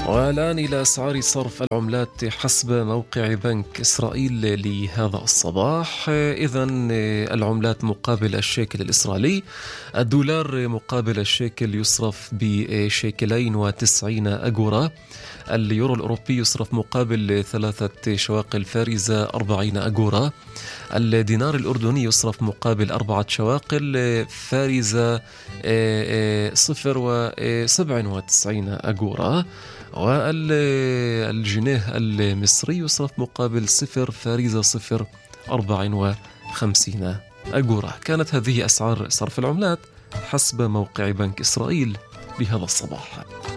والآن إلى أسعار صرف العملات حسب موقع بنك إسرائيل لهذا الصباح. إذن العملات مقابل الشيكل الإسرائيلي: الدولار مقابل الشيكل يصرف بشيكلين وتسعين أجورا. اليورو الأوروبي يصرف مقابل 3 شواقل فارزة 40 أجورا. الدينار الأردني يصرف مقابل 4 شواقل فارزة 0.97 أجورا. والجنيه المصري يصرف مقابل 0.054 أجورا. كانت هذه أسعار صرف العملات حسب موقع بنك إسرائيل لهذا الصباح.